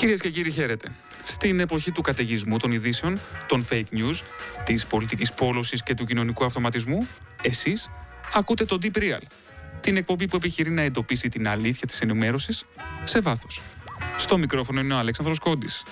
Κυρίες και κύριοι, χαίρετε. Στην εποχή του καταιγισμού των ειδήσεων, των fake news, της πολιτικής πόλωσης και του κοινωνικού αυτοματισμού, εσείς ακούτε το Deep Real, την εκπομπή που επιχειρεί να εντοπίσει την αλήθεια της ενημέρωσης σε βάθος. Στο μικρόφωνο είναι ο Αλέξανδρος Κόντης.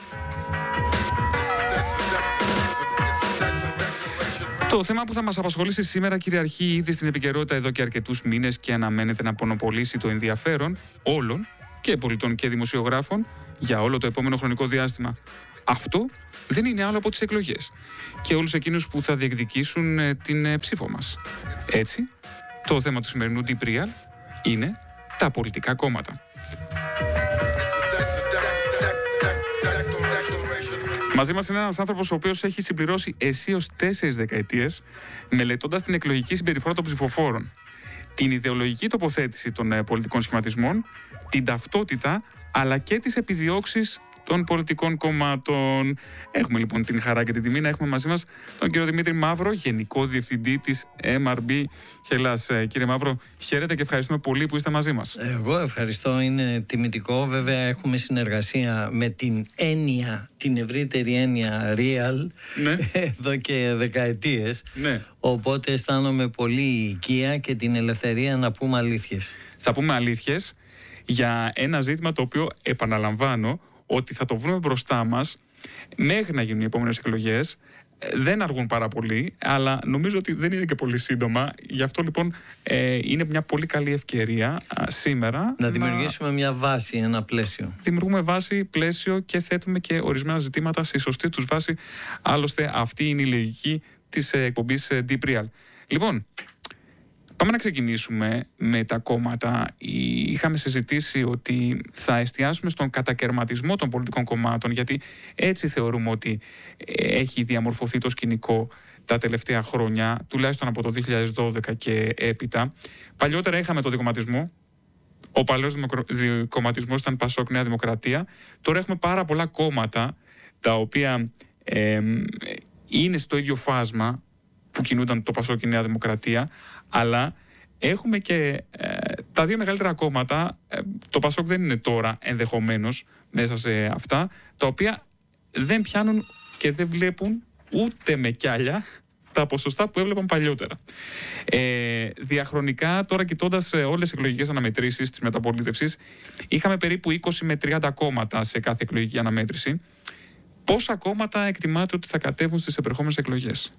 Το θέμα που θα μας απασχολήσει σήμερα κυριαρχεί ήδη στην επικαιρότητα εδώ και αρκετούς μήνες και αναμένεται να πονοπολίσει το ενδιαφέρον όλων και πολιτών και δημοσιογράφων για όλο το επόμενο χρονικό διάστημα. Αυτό δεν είναι άλλο από τις εκλογές και όλους εκείνους που θα διεκδικήσουν την ψήφο μας. Έτσι, το θέμα του σημερινού Deep Real είναι τα πολιτικά κόμματα. Μαζί μας είναι ένας άνθρωπος ο οποίος έχει συμπληρώσει αισίως 4 δεκαετίες μελετώντας την εκλογική συμπεριφορά των ψηφοφόρων, την ιδεολογική τοποθέτηση των πολιτικών σχηματισμών, την ταυτότητα αλλά και τις επιδιώξεις των πολιτικών κομμάτων. Έχουμε λοιπόν την χαρά και την τιμή να έχουμε μαζί μας τον κύριο Δημήτρη Μαύρο, Γενικό Διευθυντή της MRB Hellas. Κύριε Μαύρο, χαίρετε και ευχαριστούμε πολύ που είστε μαζί μας. Εγώ ευχαριστώ, είναι τιμητικό. Βέβαια έχουμε συνεργασία με την έννοια, την ευρύτερη έννοια Real, ναι, εδώ και δεκαετίες. Ναι. Οπότε αισθάνομαι πολύ οικία και την ελευθερία να πούμε αλήθειες. Θα πούμε αλήθειες για ένα ζήτημα το οποίο επαναλαμβάνω ότι θα το βρούμε μπροστά μας μέχρι να γίνουν οι επόμενες εκλογές. Δεν αργούν πάρα πολύ, αλλά νομίζω ότι δεν είναι και πολύ σύντομα. Γι' αυτό λοιπόν είναι μια πολύ καλή ευκαιρία σήμερα να δημιουργήσουμε μια βάση, ένα πλαίσιο. Δημιουργούμε βάση, πλαίσιο και θέτουμε και ορισμένα ζητήματα στη σωστή τους βάση. Άλλωστε αυτή είναι η λογική της εκπομπής Deep Real. Λοιπόν, πάμε να ξεκινήσουμε με τα κόμματα. Είχαμε συζητήσει ότι θα εστιάσουμε στον κατακερματισμό των πολιτικών κομμάτων, γιατί έτσι θεωρούμε ότι έχει διαμορφωθεί το σκηνικό τα τελευταία χρόνια, τουλάχιστον από το 2012 και έπειτα. Παλιότερα είχαμε το δικομματισμό. Ο παλαιός δικομματισμός ήταν Πασόκ Νέα Δημοκρατία. Τώρα έχουμε πάρα πολλά κόμματα τα οποία είναι στο ίδιο φάσμα που κινούνταν το Πασόκ και η Νέα Δημοκρατία, αλλά έχουμε και τα δύο μεγαλύτερα κόμματα. Το Πασόκ δεν είναι τώρα ενδεχομένως μέσα σε αυτά, τα οποία δεν πιάνουν και δεν βλέπουν ούτε με κιάλια τα ποσοστά που έβλεπαν παλιότερα. Διαχρονικά, τώρα κοιτώντας όλες τις εκλογικές αναμετρήσεις της μεταπολίτευσης, είχαμε περίπου 20 με 30 κόμματα σε κάθε εκλογική αναμέτρηση. Πόσα κόμματα εκτιμάτε ότι θα κατέβουν στις επερχόμενες εκλογές?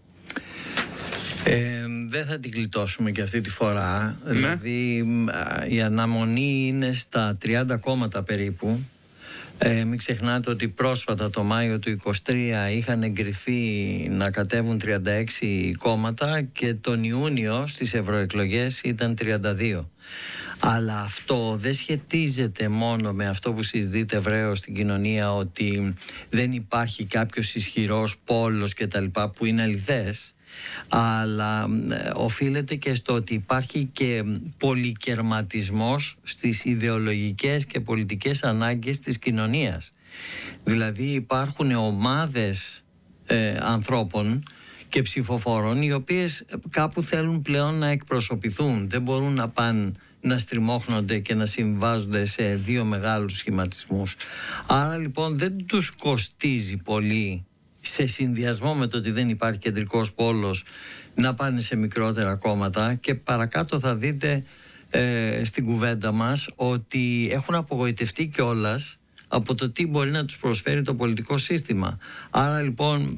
Δεν θα την γλιτώσουμε και αυτή τη φορά. Ναι. Δηλαδή η αναμονή είναι στα 30 κόμματα περίπου. Μην ξεχνάτε ότι πρόσφατα το Μάιο του 2023 είχαν εγκριθεί να κατέβουν 36 κόμματα και τον Ιούνιο στις ευρωεκλογές ήταν 32. Αλλά αυτό δεν σχετίζεται μόνο με αυτό που συζητείται ευρέως στην κοινωνία, ότι δεν υπάρχει κάποιος ισχυρός πόλος και τα λοιπά, που είναι αληθές, αλλά οφείλεται και στο ότι υπάρχει και πολυκερματισμός στις ιδεολογικές και πολιτικές ανάγκες της κοινωνίας. Δηλαδή υπάρχουν ομάδες ανθρώπων και ψηφοφόρων οι οποίες κάπου θέλουν πλέον να εκπροσωπηθούν, δεν μπορούν να πάνε να στριμώχνονται και να συμβάζονται σε δύο μεγάλους σχηματισμούς. Άρα λοιπόν δεν τους κοστίζει πολύ, σε συνδυασμό με το ότι δεν υπάρχει κεντρικός πόλος, να πάνε σε μικρότερα κόμματα. Και παρακάτω θα δείτε στην κουβέντα μας ότι έχουν απογοητευτεί κιόλας από το τι μπορεί να τους προσφέρει το πολιτικό σύστημα. Άρα λοιπόν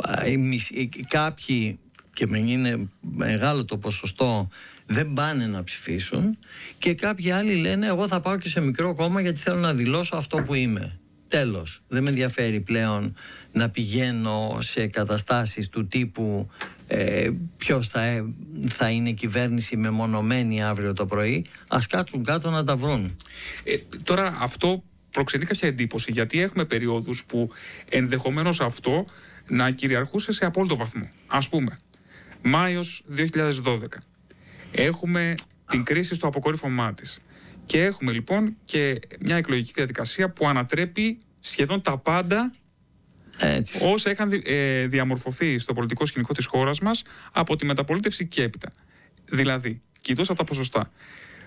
κάποιοι, και είναι μεγάλο το ποσοστό, δεν πάνε να ψηφίσουν, και κάποιοι άλλοι λένε εγώ θα πάω και σε μικρό κόμμα γιατί θέλω να δηλώσω αυτό που είμαι. Τέλος. Δεν με ενδιαφέρει πλέον να πηγαίνω σε καταστάσεις του τύπου ποιος θα είναι κυβέρνηση μεμονωμένη αύριο το πρωί. Ας κάτσουν κάτω να τα βρουν. Τώρα αυτό προξενεί κάποια εντύπωση, γιατί έχουμε περιόδους που ενδεχομένως αυτό να κυριαρχούσε σε απόλυτο βαθμό. Ας πούμε, Μάιος 2012. Έχουμε την κρίση στο αποκορύφωμά της. Και έχουμε λοιπόν και μια εκλογική διαδικασία που ανατρέπει σχεδόν τα πάντα όσα είχαν διαμορφωθεί στο πολιτικό σκηνικό της χώρας μας από τη μεταπολίτευση και έπειτα. Δηλαδή, κοιτώντας από τα ποσοστά,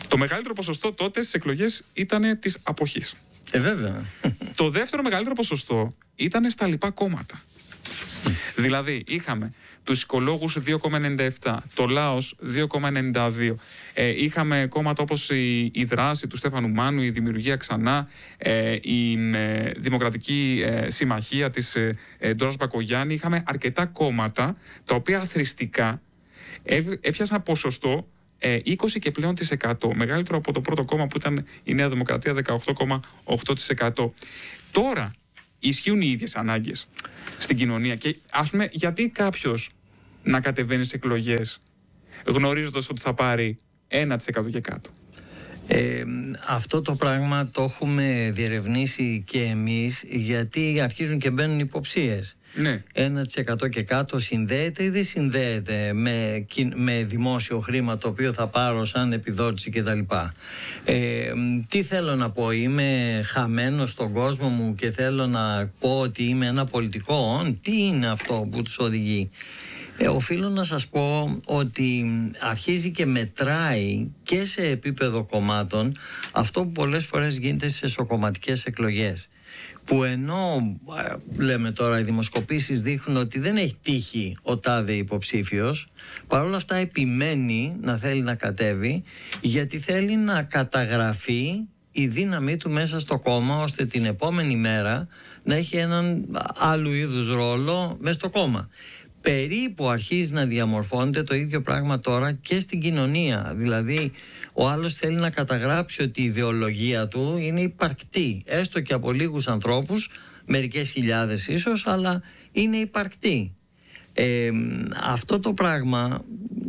Το μεγαλύτερο ποσοστό τότε στις εκλογές ήταν της αποχής. Βέβαια. Το δεύτερο μεγαλύτερο ποσοστό ήταν στα λοιπά κόμματα. Δηλαδή είχαμε τους οικολόγους 2,97, το Λάος 2,92, είχαμε κόμματα όπως η Δράση του Στέφανου Μάνου, η Δημιουργία Ξανά, η Δημοκρατική Συμμαχία της Ντόρας Μπακογιάννη. Είχαμε αρκετά κόμματα τα οποία αθροιστικά έπιασαν ποσοστό 20 και πλέον %, μεγαλύτερο από το πρώτο κόμμα που ήταν η Νέα Δημοκρατία, 18,8%. Τώρα ισχύουν οι ίδιες ανάγκες στην κοινωνία και ας πούμε γιατί κάποιος να κατεβαίνει σε εκλογές γνωρίζοντας ότι θα πάρει 1% και κάτω? Αυτό το πράγμα το έχουμε διερευνήσει και εμείς, γιατί αρχίζουν και μπαίνουν υποψίες. Ναι. 1% και κάτω συνδέεται ή δεν συνδέεται με δημόσιο χρήμα το οποίο θα πάρω σαν επιδότηση κτλ. Τι θέλω να πω, είμαι χαμένος στον κόσμο μου και θέλω να πω ότι είμαι ένα πολιτικό? Τι είναι αυτό που τους οδηγεί? Οφείλω να σας πω ότι αρχίζει και μετράει και σε επίπεδο κομμάτων αυτό που πολλές φορές γίνεται στις εσωκομματικές εκλογές, που ενώ λέμε τώρα οι δημοσκοπήσεις δείχνουν ότι δεν έχει τύχει ο τάδε υποψήφιος, παρόλα αυτά επιμένει να θέλει να κατέβει, γιατί θέλει να καταγραφεί η δύναμή του μέσα στο κόμμα, ώστε την επόμενη μέρα να έχει έναν άλλου είδους ρόλο μέσα στο κόμμα. Περίπου αρχίζει να διαμορφώνεται το ίδιο πράγμα τώρα και στην κοινωνία. Δηλαδή ο άλλος θέλει να καταγράψει ότι η ιδεολογία του είναι υπαρκτή, έστω και από λίγους ανθρώπους, μερικές χιλιάδες ίσως, αλλά είναι υπαρκτή. Αυτό το πράγμα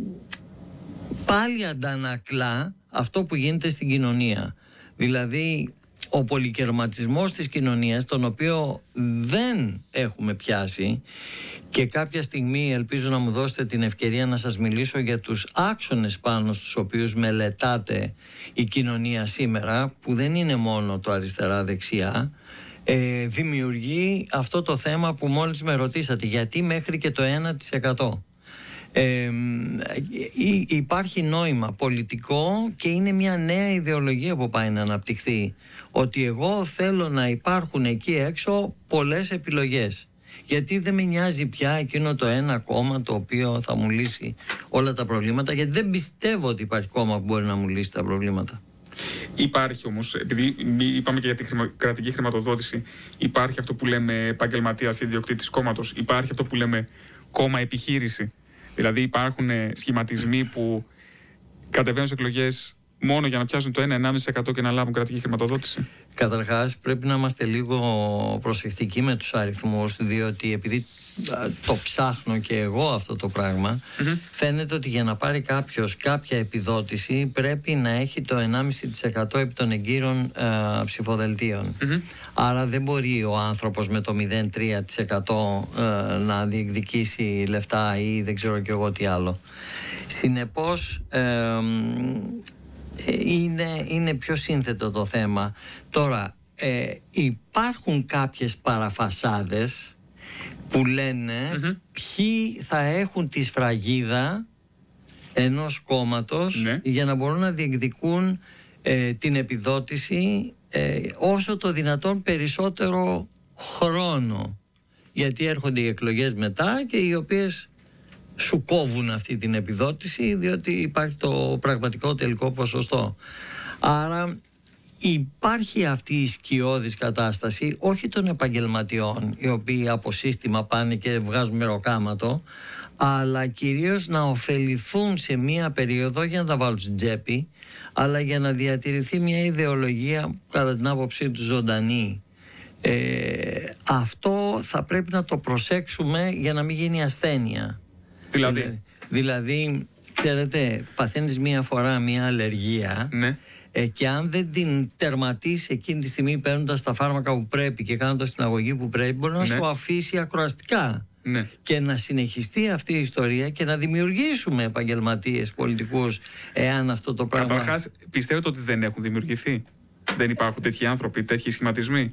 πάλι αντανακλά αυτό που γίνεται στην κοινωνία. Δηλαδή ο πολυκερματισμός της κοινωνίας, τον οποίο δεν έχουμε πιάσει, και κάποια στιγμή ελπίζω να μου δώσετε την ευκαιρία να σας μιλήσω για τους άξονες πάνω στους οποίους μελετάτε η κοινωνία σήμερα, που δεν είναι μόνο το αριστερά-δεξιά, δημιουργεί αυτό το θέμα που μόλις με ρωτήσατε, γιατί μέχρι και το 1%. Υπάρχει νόημα πολιτικό και είναι μια νέα ιδεολογία που πάει να αναπτυχθεί, ότι εγώ θέλω να υπάρχουν εκεί έξω πολλές επιλογές, γιατί δεν με νοιάζει πια εκείνο το ένα κόμμα το οποίο θα μου λύσει όλα τα προβλήματα, γιατί δεν πιστεύω ότι υπάρχει κόμμα που μπορεί να μου λύσει τα προβλήματα. Υπάρχει όμως, επειδή είπαμε και για την κρατική χρηματοδότηση, υπάρχει αυτό που λέμε επαγγελματίας ιδιοκτήτης κόμματος, υπάρχει αυτό που λέμε κόμμα επιχείρηση. Δηλαδή υπάρχουν σχηματισμοί που κατεβαίνουν σε εκλογές μόνο για να πιάσουν το 1-1,5% και να λάβουν κρατική χρηματοδότηση. Καταρχάς πρέπει να είμαστε λίγο προσεκτικοί με τους αριθμούς, διότι επειδή το ψάχνω και εγώ αυτό το πράγμα, φαίνεται ότι για να πάρει κάποιος κάποια επιδότηση πρέπει να έχει το 1,5% επί των εγκύρων ψηφοδελτίων. Άρα δεν μπορεί ο άνθρωπος με το 0,3% να διεκδικήσει λεφτά ή δεν ξέρω και εγώ τι άλλο. Συνεπώς είναι πιο σύνθετο το θέμα. Τώρα υπάρχουν κάποιες παραφασάδες που λένε ποιοι θα έχουν τη σφραγίδα ενός κόμματος για να μπορούν να διεκδικούν την επιδότηση όσο το δυνατόν περισσότερο χρόνο, γιατί έρχονται οι εκλογές μετά και οι οποίες σου κόβουν αυτή την επιδότηση, διότι υπάρχει το πραγματικό τελικό ποσοστό. Άρα υπάρχει αυτή η σκιώδης κατάσταση, όχι των επαγγελματιών, οι οποίοι από σύστημα πάνε και βγάζουν μεροκάματο, αλλά κυρίως να ωφεληθούν σε μία περίοδο για να τα βάλουν στην τσέπη, αλλά για να διατηρηθεί μια ιδεολογία κατά την άποψή του ζωντανή. Αυτό θα πρέπει να το προσέξουμε για να μην γίνει ασθένεια. Δηλαδή, ξέρετε, παθαίνεις μία φορά μία αλλεργία, και αν δεν την τερματίσει εκείνη τη στιγμή παίρνοντας τα φάρμακα που πρέπει και κάνοντας την αγωγή που πρέπει, μπορεί να σου αφήσει ακροαστικά. Και να συνεχιστεί αυτή η ιστορία και να δημιουργήσουμε επαγγελματίες πολιτικούς, εάν αυτό το πράγμα... Καταρχάς, πιστεύετε ότι δεν έχουν δημιουργηθεί? Δεν υπάρχουν τέτοιοι άνθρωποι, τέτοιοι σχηματισμοί?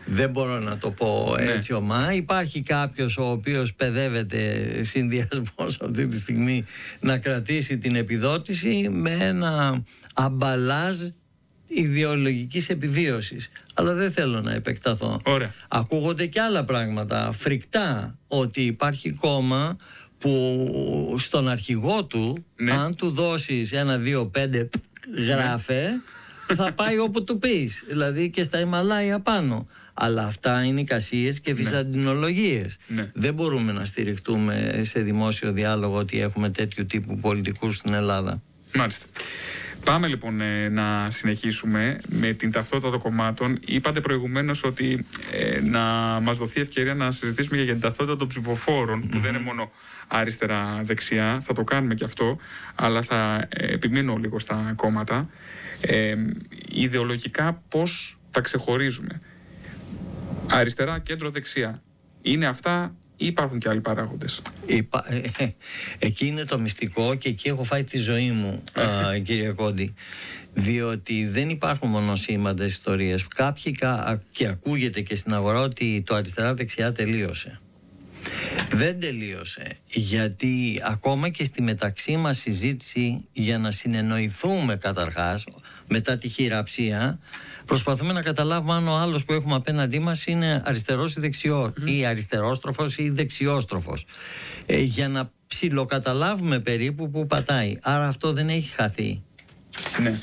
Δεν μπορώ να το πω έτσι ομά. Υπάρχει κάποιος ο οποίος παιδεύεται συνδυασμός αυτή τη στιγμή να κρατήσει την επιδότηση με ένα αμπαλάζ ιδεολογικής επιβίωσης. Αλλά δεν θέλω να επεκταθώ. Ωραία. Ακούγονται και άλλα πράγματα φρικτά, ότι υπάρχει κόμμα που στον αρχηγό του, αν του δώσεις 1, 2, 5 γράφε, θα πάει όπου του πεις, δηλαδή και στα Ιμαλάια πάνω. Αλλά αυτά είναι εικασίες και βυζαντινολογίες. Δεν μπορούμε να στηριχτούμε σε δημόσιο διάλογο ότι έχουμε τέτοιου τύπου πολιτικούς στην Ελλάδα. Μάλιστα. Πάμε λοιπόν να συνεχίσουμε με την ταυτότητα των κομμάτων. Είπατε προηγουμένως ότι να μας δοθεί ευκαιρία να συζητήσουμε για την ταυτότητα των ψηφοφόρων, που δεν είναι μόνο αριστερά-δεξιά. Θα το κάνουμε και αυτό, αλλά θα επιμείνω λίγο στα κόμματα. Ιδεολογικά πώς τα ξεχωρίζουμε? Αριστερά, κέντρο, δεξιά. Είναι αυτά ή υπάρχουν και άλλοι παράγοντες? Εκεί είναι το μυστικό και εκεί έχω φάει τη ζωή μου, κύριε Κόντι. Διότι δεν υπάρχουν μονοσήμαντες ιστορίες. Κάποιοι και ακούγεται και στην αγορά ότι το αριστερά-δεξιά τελείωσε. Δεν τελείωσε, γιατί ακόμα και στη μεταξύ μας συζήτηση για να συνεννοηθούμε καταρχάς μετά τη χειραψία, προσπαθούμε να καταλάβουμε αν ο άλλος που έχουμε απέναντί μας είναι αριστερός ή δεξιός, ή αριστερόστροφος ή δεξιόστροφος, για να ψιλοκαταλάβουμε περίπου που πατάει. Άρα αυτό δεν έχει χαθεί. Ναι.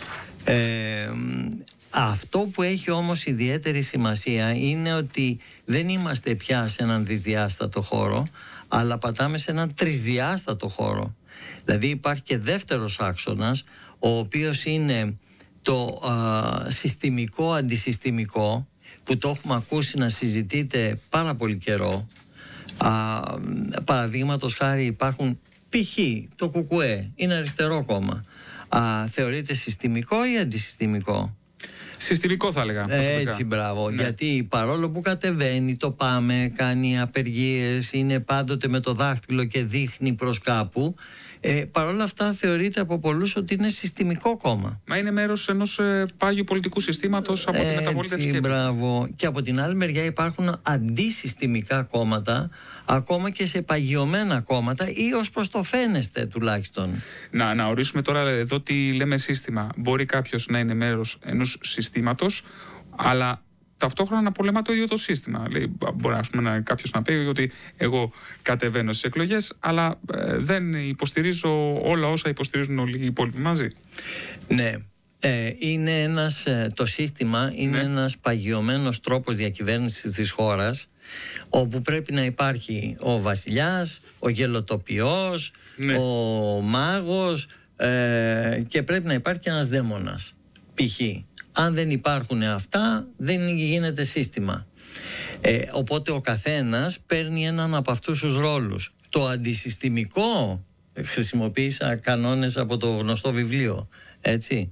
Αυτό που έχει όμως ιδιαίτερη σημασία είναι ότι δεν είμαστε πια σε έναν δυσδιάστατο χώρο, αλλά πατάμε σε έναν τρισδιάστατο χώρο. Δηλαδή υπάρχει και δεύτερος άξονας, ο οποίος είναι το συστημικό αντισυστημικό, που το έχουμε ακούσει να συζητείται πάρα πολύ καιρό. Παραδείγματος χάρη υπάρχουν π.χ. το ΚΚΕ, είναι αριστερό κόμμα. Θεωρείται συστημικό ή αντισυστημικό? Συστημικό θα έλεγα. Έτσι, μπράβο. Ναι. Γιατί παρόλο που κατεβαίνει, το πάμε, κάνει απεργίες, είναι πάντοτε με το δάχτυλο και δείχνει προς κάπου, παρόλα αυτά θεωρείται από πολλούς ότι είναι συστημικό κόμμα. Μα είναι μέρος ενός πάγιου πολιτικού συστήματος από τη μεταπολίτευση. Έτσι, μπράβο. Και από την άλλη μεριά υπάρχουν αντισυστημικά κόμματα, ακόμα και σε παγιωμένα κόμματα, ή ως προς το φαίνεστε τουλάχιστον. Να ορίσουμε τώρα εδώ τι λέμε σύστημα. Μπορεί κάποιος να είναι μέρος ενός συστήματος, αλλά ταυτόχρονα να πολεμά το ίδιο το σύστημα. Μπορεί κάποιος να πει ότι εγώ κατεβαίνω στις εκλογές, αλλά δεν υποστηρίζω όλα όσα υποστηρίζουν όλοι οι υπόλοιποι μαζί. Ναι. Είναι το σύστημα είναι ένας παγιωμένος τρόπος διακυβέρνησης της χώρας, όπου πρέπει να υπάρχει ο βασιλιάς, ο γελοτοποιός, ο μάγος, και πρέπει να υπάρχει και ένας δαίμονας, π.χ. Αν δεν υπάρχουν αυτά, δεν γίνεται σύστημα. Οπότε ο καθένας παίρνει έναν από αυτούς τους ρόλους. Το αντισυστημικό, χρησιμοποίησα κανόνες από το γνωστό βιβλίο, έτσι.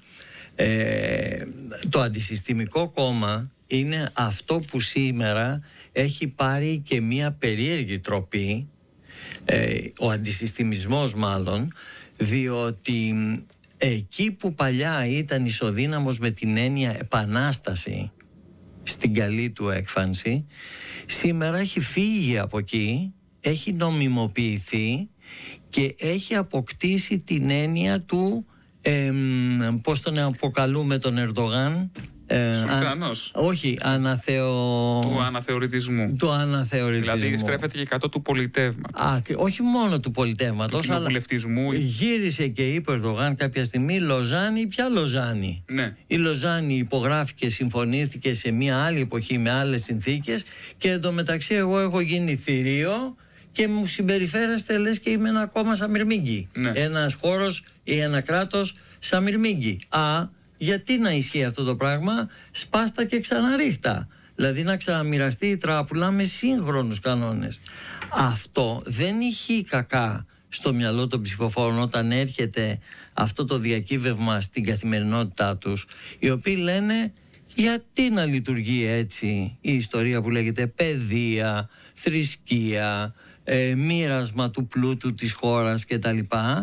Το αντισυστημικό κόμμα είναι αυτό που σήμερα έχει πάρει και μία περίεργη τροπή, ο αντισυστημισμός μάλλον, διότι εκεί που παλιά ήταν ισοδύναμος με την έννοια επανάσταση στην καλή του έκφανση, σήμερα έχει φύγει από εκεί, έχει νομιμοποιηθεί και έχει αποκτήσει την έννοια του, πώς τον αποκαλούμε τον Ερντογάν, Σουλτάνος. Όχι, του αναθεωρητισμού. Δηλαδή στρέφεται και κατώ του πολιτεύματος. Όχι μόνο του πολιτεύματος, αλλά γύρισε και είπε ο Ερντογάν κάποια στιγμή Λοζάνη. Ποια Λοζάνη? Ναι. Η Λοζάνη υπογράφηκε, συμφωνήθηκε σε μια άλλη εποχή με άλλες συνθήκες, και εντωμεταξύ εγώ έχω γίνει θηρίο και μου συμπεριφέρεστε λες και είμαι ένα κόμμα σαν μυρμήγκι. Ναι. Ένας χώρος ή ένα κράτος σαν μυρμήγκι. Γιατί να ισχύει αυτό το πράγμα? Σπάστα και ξαναρίχτα. Δηλαδή να ξαναμοιραστεί η τράπουλα με σύγχρονους κανόνες. Αυτό δεν ηχεί κακά στο μυαλό των ψηφοφόρων όταν έρχεται αυτό το διακύβευμα στην καθημερινότητά τους, οι οποίοι λένε γιατί να λειτουργεί έτσι η ιστορία που λέγεται παιδεία, θρησκεία, μοίρασμα του πλούτου της χώρας κτλ.,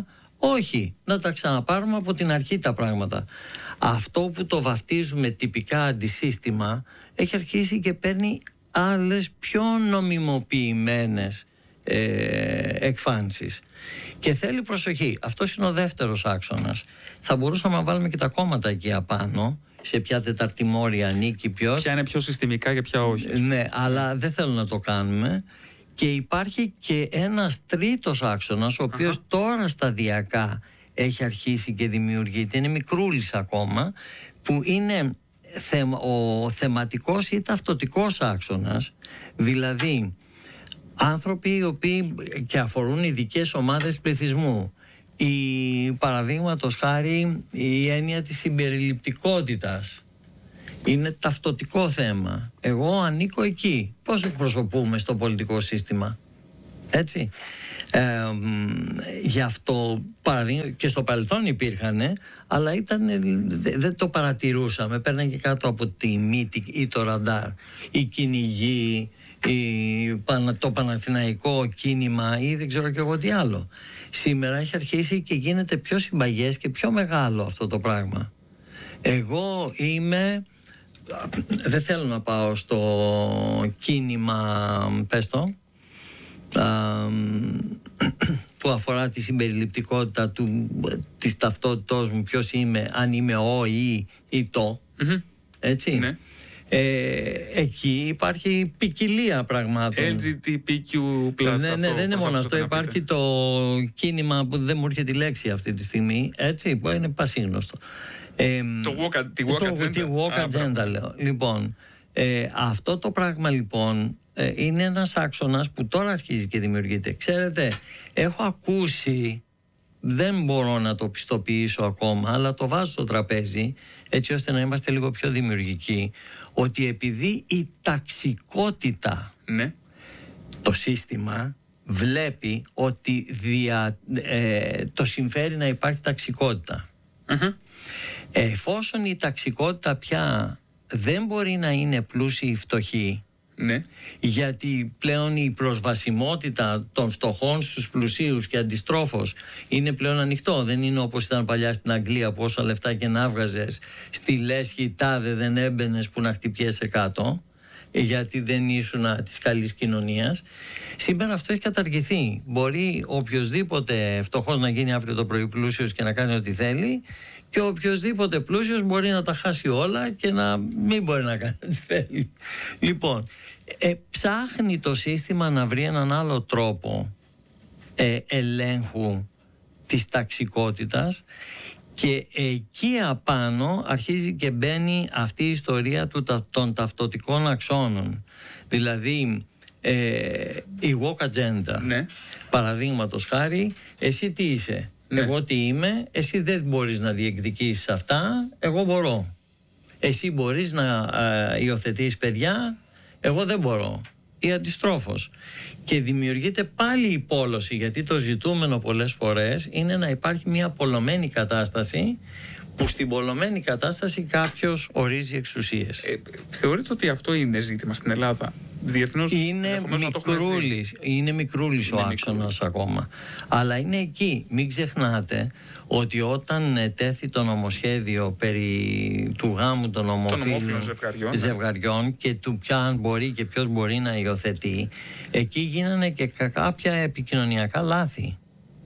Όχι, να τα ξαναπάρουμε από την αρχή τα πράγματα. Αυτό που το βαφτίζουμε τυπικά αντισύστημα έχει αρχίσει και παίρνει άλλες πιο νομιμοποιημένες εκφάνσεις. Και θέλει προσοχή. Αυτός είναι ο δεύτερος άξονας. Θα μπορούσαμε να βάλουμε και τα κόμματα εκεί απάνω, σε ποια τεταρτημόρια ανήκει ποιος. Ποια είναι πιο συστημικά και ποια όχι. Ναι, αλλά δεν θέλω να το κάνουμε. Και υπάρχει και ένας τρίτος άξονας, ο οποίος τώρα σταδιακά έχει αρχίσει και δημιουργείται. Είναι μικρούλης ακόμα, που είναι ο θεματικός ή ταυτοτικός άξονας, δηλαδή άνθρωποι οι οποίοι και αφορούν ειδικές ομάδες πληθυσμού. Παραδείγματος χάρη η έννοια της συμπεριληπτικότητας είναι ταυτοτικό θέμα. Εγώ ανήκω εκεί. Πώς εκπροσωπούμε στο πολιτικό σύστημα, έτσι? Γι' αυτό και στο παρελθόν υπήρχαν, αλλά δεν το παρατηρούσαμε. Παίρναν και κάτω από τη μύτη ή το ραντάρ. Οι κυνηγοί, το Παναθηναϊκό κίνημα ή δεν ξέρω και εγώ τι άλλο. Σήμερα έχει αρχίσει και γίνεται πιο συμπαγές και πιο μεγάλο αυτό το πράγμα. Εγώ δεν θέλω να πάω στο κίνημα, πες το, που αφορά τη συμπεριληπτικότητα της ταυτότητός μου, ποιος είμαι, αν είμαι ο ή το, έτσι. Ναι. Εκεί υπάρχει ποικιλία πραγμάτων. LGBTQ+. Ναι, δεν είναι μόνο αυτό. Υπάρχει το κίνημα που δεν μου έρχεται η λέξη αυτή τη στιγμή, έτσι, που είναι πασίγνωστο. Τη woke agenda λέω. Λοιπόν, αυτό το πράγμα λοιπόν είναι ένας άξονας που τώρα αρχίζει και δημιουργείται. Ξέρετε, έχω ακούσει, δεν μπορώ να το πιστοποιήσω ακόμα, αλλά το βάζω στο τραπέζι έτσι ώστε να είμαστε λίγο πιο δημιουργικοί, ότι επειδή η ταξικότητα, ναι, το σύστημα βλέπει ότι το συμφέρει να υπάρχει ταξικότητα. Εφόσον η ταξικότητα πια δεν μπορεί να είναι πλούσιοι ή φτωχοί, ναι, γιατί πλέον η προσβασιμότητα των φτωχών στους πλουσίους και αντιστρόφως είναι πλέον ανοιχτό. Δεν είναι όπως ήταν παλιά στην Αγγλία, που όσα λεφτά και να βγάζες στη λέσχη τάδε δεν έμπαινες που να χτυπιέσαι κάτω, γιατί δεν ήσουν της καλής κοινωνίας. Σήμερα αυτό έχει καταργηθεί. Μπορεί οποιοσδήποτε φτωχός να γίνει αύριο το πρωί πλούσιος και να κάνει ό,τι θέλει, και οποιοσδήποτε πλούσιος μπορεί να τα χάσει όλα και να μην μπορεί να κάνει ό,τι θέλει. Λοιπόν, ψάχνει το σύστημα να βρει έναν άλλο τρόπο ελέγχου της ταξικότητας, και εκεί απάνω αρχίζει και μπαίνει αυτή η ιστορία των ταυτοτικών αξώνων. Δηλαδή η woke agenda. Ναι. Παραδείγματος χάρη, εσύ τι είσαι, ναι, εγώ τι είμαι, εσύ δεν μπορείς να διεκδικήσεις αυτά, εγώ μπορώ. Εσύ μπορείς να υιοθετείς παιδιά, εγώ δεν μπορώ. Ή αντιστρόφως. Και δημιουργείται πάλι η πόλωση, γιατί το ζητούμενο πολλές φορές είναι να υπάρχει μια πολλωμένη κατάσταση, που στην πολλωμένη κατάσταση κάποιος ορίζει εξουσίες. Θεωρείτε ότι αυτό είναι ζήτημα στην Ελλάδα? Διεθνώς είναι μικρούλης ο άξονας ακόμα. Αλλά είναι εκεί. Μην ξεχνάτε ότι όταν τέθη το νομοσχέδιο περί του γάμου των ομοφύλων ζευγαριών και του ποιαν μπορεί και ποιος μπορεί να υιοθετεί, εκεί γίνανε και κάποια επικοινωνιακά λάθη.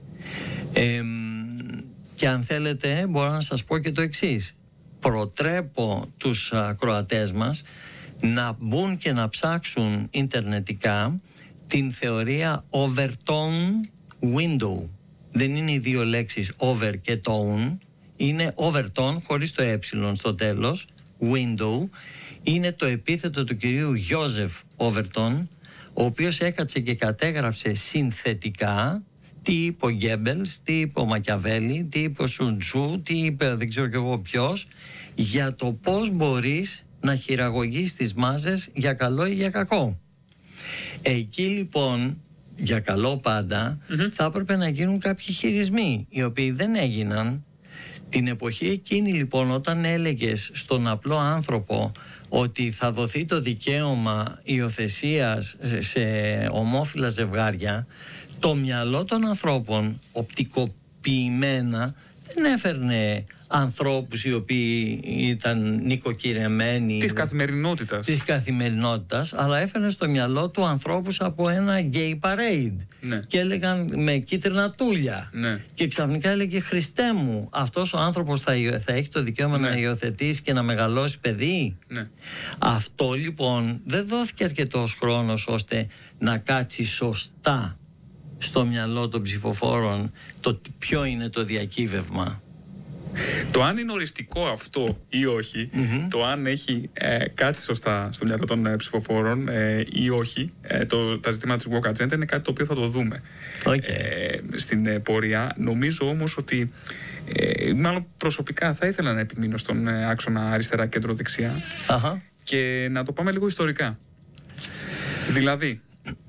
Και αν θέλετε μπορώ να σας πω και το εξής. Προτρέπω τους ακροατές μας να μπουν και να ψάξουν ιντερνετικά την θεωρία overtone window. Δεν είναι οι δύο λέξεις over και tone, είναι overtone χωρίς το ε στο τέλος, window. Είναι το επίθετο του κυρίου Γιώζεφ Overton, ο οποίος έκατσε και κατέγραψε συνθετικά τι είπε ο Γκέμπελς, τι είπε ο Μακιαβέλη, τι είπε ο Σουντζού, τι είπε δεν ξέρω κι εγώ ποιος, για το πώς μπορείς να χειραγωγείς τις μάζες για καλό ή για κακό. Εκεί λοιπόν, για καλό πάντα, θα έπρεπε να γίνουν κάποιοι χειρισμοί, οι οποίοι δεν έγιναν. Την εποχή εκείνη λοιπόν, όταν έλεγες στον απλό άνθρωπο ότι θα δοθεί το δικαίωμα υιοθεσίας σε ομόφυλα ζευγάρια, το μυαλό των ανθρώπων ποιημένα, δεν έφερνε ανθρώπους οι οποίοι ήταν νοικοκυρεμένοι της καθημερινότητας, αλλά έφερνε στο μυαλό του ανθρώπους από ένα gay parade, ναι, και έλεγαν με κίτρινα τούλια, ναι, και ξαφνικά έλεγε «Χριστέ μου, αυτός ο άνθρωπος θα έχει το δικαίωμα, ναι, να υιοθετήσει και να μεγαλώσει παιδί». Ναι. Αυτό λοιπόν δεν δόθηκε αρκετός χρόνος ώστε να κάτσει σωστά στο μυαλό των ψηφοφόρων το ποιο είναι το διακύβευμα. Το αν είναι οριστικό αυτό ή όχι, το αν έχει κάτι σωστά στο μυαλό των ψηφοφόρων ή όχι, τα ζητήματα του woke agenda είναι κάτι το οποίο θα το δούμε στην πορεία. Νομίζω όμως ότι, μάλλον προσωπικά θα ήθελα να επιμείνω στον άξονα αριστερά κέντρο-δεξιά και να το πάμε λίγο ιστορικά. Δηλαδή,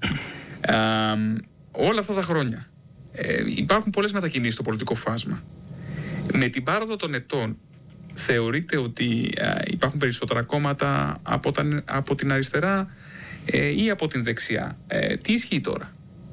όλα αυτά τα χρόνια υπάρχουν πολλές μετακινήσεις στο πολιτικό φάσμα. Με την πάροδο των ετών θεωρείτε ότι υπάρχουν περισσότερα κόμματα από την αριστερά ή από την δεξιά? Τι ισχύει τώρα?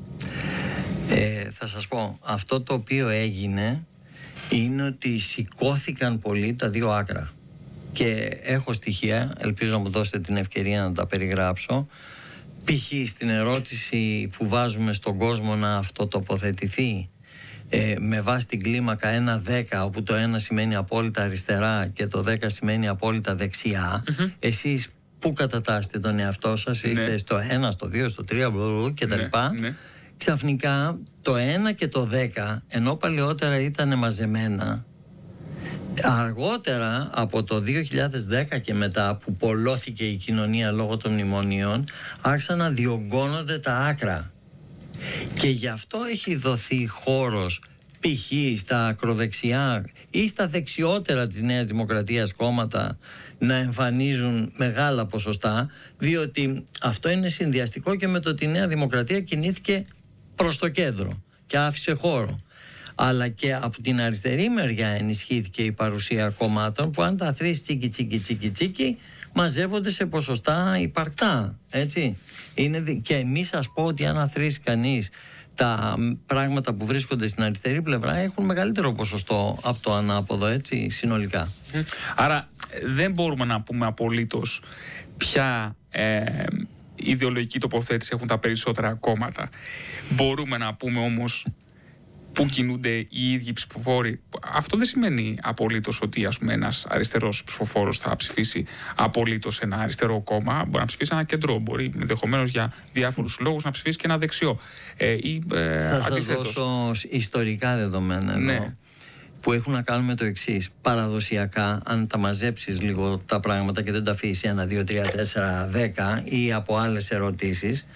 Θα σας πω, αυτό το οποίο έγινε είναι ότι σηκώθηκαν πολύ τα δύο άκρα και έχω στοιχεία, ελπίζω να μου δώσετε την ευκαιρία να τα περιγράψω. Π.χ. στην ερώτηση που βάζουμε στον κόσμο να αυτοτοποθετηθεί με βάση την κλίμακα 1-10, όπου το 1 σημαίνει απόλυτα αριστερά και το 10 σημαίνει απόλυτα δεξιά, εσείς πού κατατάσσετε τον εαυτό σας? Είστε στο 1, στο 2, στο 3 και τα λοιπά. Ξαφνικά το 1 και το 10, ενώ παλαιότερα ήταν μαζεμένα, αργότερα από το 2010 και μετά που πολλώθηκε η κοινωνία λόγω των μνημονίων, άρχισαν να διωγγώνονται τα άκρα. Και γι' αυτό έχει δοθεί χώρος π.χ. στα ακροδεξιά ή στα δεξιότερα της Νέας Δημοκρατίας κόμματα να εμφανίζουν μεγάλα ποσοστά, διότι αυτό είναι συνδυαστικό και με το ότι η Νέα Δημοκρατία κινήθηκε προς το κέντρο και άφησε χώρο. Αλλά και από την αριστερή μεριά ενισχύθηκε η παρουσία κομμάτων που αν τα θρεις τσίκι μαζεύονται σε ποσοστά υπαρκτά, έτσι. Και εμείς σας πω ότι αν αθροίσει κανείς τα πράγματα που βρίσκονται στην αριστερή πλευρά έχουν μεγαλύτερο ποσοστό από το ανάποδο, έτσι, συνολικά. Άρα δεν μπορούμε να πούμε απολύτως ποια ιδεολογική τοποθέτηση έχουν τα περισσότερα κόμματα. Μπορούμε να πούμε όμως πού κινούνται οι ίδιοι ψηφοφόροι. Αυτό δεν σημαίνει απολύτως ότι, ας πούμε, ένας αριστερός ψηφοφόρος θα ψηφίσει απολύτως ένα αριστερό κόμμα. Μπορεί να ψηφίσει ένα κεντρό. Μπορεί ενδεχομένως για διάφορους λόγους να ψηφίσει και ένα δεξιό. Θα σας δώσω ιστορικά δεδομένα εδώ, που έχουν να κάνουν με το εξής. Παραδοσιακά, αν τα μαζέψεις λίγο τα πράγματα και δεν τα αφήσεις 1, 2, 3, 4, 10 ή από άλλες ερωτήσεις,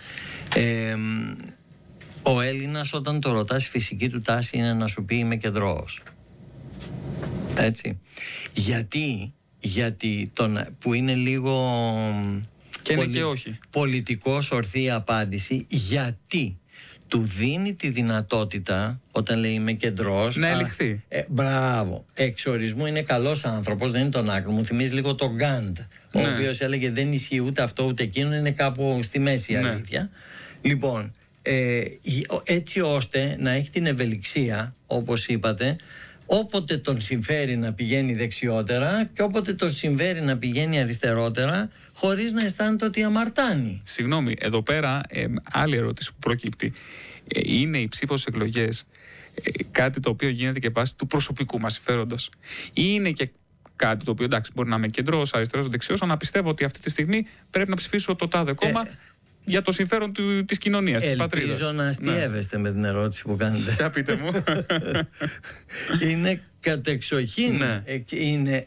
ο Έλληνας όταν το ρωτάς, η φυσική του τάση είναι να σου πει είμαι κεντρώος. Έτσι. Γιατί που είναι λίγο και είναι και όχι. Πολιτικός ορθή απάντηση, γιατί του δίνει τη δυνατότητα όταν λέει είμαι κεντρός να ελιχθεί. Μπράβο. Εξορισμού είναι καλός άνθρωπος, δεν είναι τον άκρο. Μου θυμίζει λίγο τον Γκάντ, ο οποίος έλεγε δεν ισχύει ούτε αυτό ούτε εκείνο, είναι κάπου στη μέση η αλήθεια. Λοιπόν, έτσι ώστε να έχει την ευελιξία, όπως είπατε, όποτε τον συμφέρει να πηγαίνει δεξιότερα και όποτε τον συμφέρει να πηγαίνει αριστερότερα, χωρίς να αισθάνεται ότι αμαρτάνει. Συγγνώμη, εδώ πέρα άλλη ερώτηση που προκύπτει. Είναι η ψήφος εκλογές κάτι το οποίο γίνεται και βάσει του προσωπικού μας συμφέροντος, ή είναι και κάτι το οποίο, εντάξει, μπορεί να είμαι κεντρός, αριστερός, δεξιός, αλλά να πιστεύω ότι αυτή τη στιγμή πρέπει να ψηφίσω το τάδε κόμμα για το συμφέρον της κοινωνίας, της πατρίδας. Ελπίζω να αστιεύεστε με την ερώτηση που κάνετε. Για πείτε μου. Είναι κατεξοχήν, είναι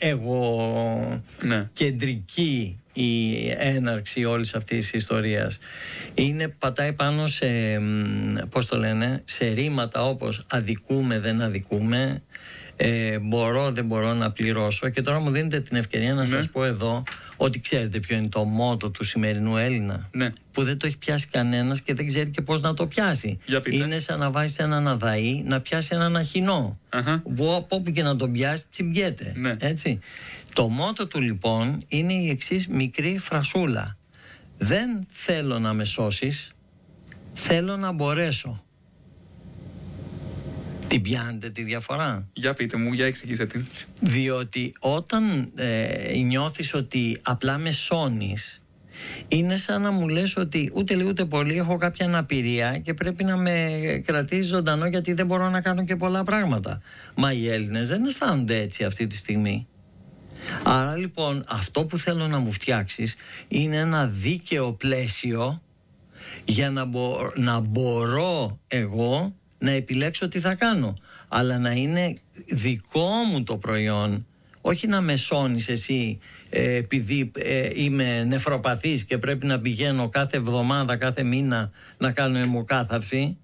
κεντρική η έναρξη όλης αυτής της ιστορίας. Πατάει πάνω σε, πώς το λένε, σε ρήματα όπως αδικούμε, δεν αδικούμε, μπορώ, δεν μπορώ να πληρώσω. Και τώρα μου δίνετε την ευκαιρία να σας πω εδώ ότι ξέρετε ποιο είναι το μότο του σημερινού Έλληνα, που δεν το έχει πιάσει κανένας και δεν ξέρει και πώς να το πιάσει. Είναι σαν να βάζεις έναν αδαή να πιάσει έναν αχινό, που από όπου και να τον πιάσει τσιμπιέται, έτσι. Το μότο του λοιπόν είναι η εξής μικρή φρασούλα: δεν θέλω να με σώσεις, θέλω να μπορέσω. Την πιάνετε τη διαφορά? Για πείτε μου, για εξηγήστε την. Διότι όταν νιώθεις ότι απλά με σώνεις, είναι σαν να μου λες ότι ούτε λίγο ούτε πολύ έχω κάποια αναπηρία και πρέπει να με κρατήσει ζωντανό γιατί δεν μπορώ να κάνω και πολλά πράγματα. Μα οι Έλληνες δεν αισθάνονται έτσι αυτή τη στιγμή. Άρα λοιπόν αυτό που θέλω να μου φτιάξεις είναι ένα δίκαιο πλαίσιο για να μπορώ εγώ να επιλέξω τι θα κάνω, αλλά να είναι δικό μου το προϊόν, όχι να με σώνεις εσύ επειδή είμαι νεφροπαθής και πρέπει να πηγαίνω κάθε εβδομάδα, κάθε μήνα να κάνω αιμοκάθαρση.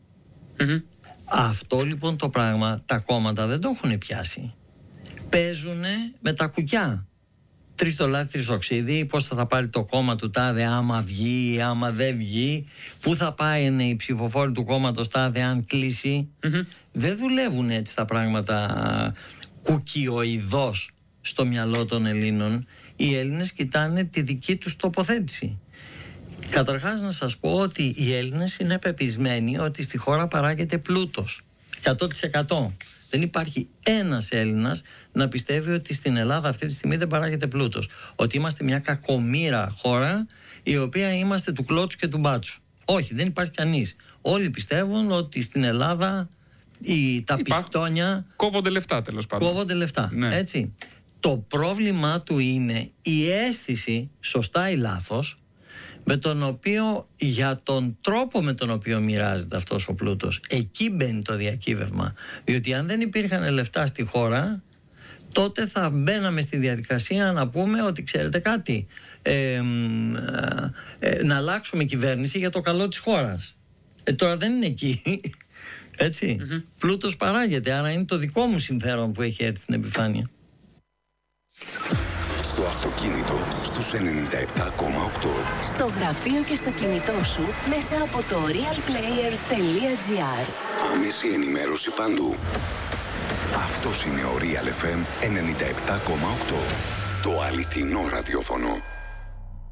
Αυτό λοιπόν το πράγμα τα κόμματα δεν το έχουν πιάσει. Παίζουνε με τα κουκιά. 3 το λάδι, 3 οξύδι, πώς θα πάρει το κόμμα του τάδε άμα βγει, άμα δεν βγει, πού θα πάει οι ψηφοφόροι του κόμματος τάδε αν κλείσει. Δεν δουλεύουν έτσι τα πράγματα κουκιοειδώς στο μυαλό των Ελλήνων. Οι Έλληνες κοιτάνε τη δική τους τοποθέτηση. Καταρχάς να σας πω ότι οι Έλληνες είναι πεπισμένοι ότι στη χώρα παράγεται πλούτος 100%. Δεν υπάρχει ένας Έλληνας να πιστεύει ότι στην Ελλάδα αυτή τη στιγμή δεν παράγεται πλούτος. Ότι είμαστε μια κακομοίρα χώρα η οποία είμαστε του κλώτσου και του μπάτσου. Όχι, δεν υπάρχει κανείς. Όλοι πιστεύουν ότι στην Ελλάδα τα πιστόνια κόβονται λεφτά, τέλος πάντων. Κόβονται λεφτά, ναι. Έτσι. Το πρόβλημά του είναι η αίσθηση, σωστά ή λάθος, με τον οποίο, για τον τρόπο με τον οποίο μοιράζεται αυτός ο πλούτος. Εκεί μπαίνει το διακύβευμα. Διότι αν δεν υπήρχαν λεφτά στη χώρα, τότε θα μπαίναμε στη διαδικασία να πούμε ότι ξέρετε κάτι, να αλλάξουμε κυβέρνηση για το καλό της χώρας. Τώρα δεν είναι εκεί. Έτσι. Πλούτος παράγεται, άρα είναι το δικό μου συμφέρον που έχει έρθει στην επιφάνεια. Στο αυτοκίνητο, στους 97,8. Στο γραφείο και στο κινητό σου, μέσα από το realplayer.gr. Άμεση ενημέρωση παντού. Αυτός είναι ο Real FM 97,8. Το αληθινό ραδιόφωνο.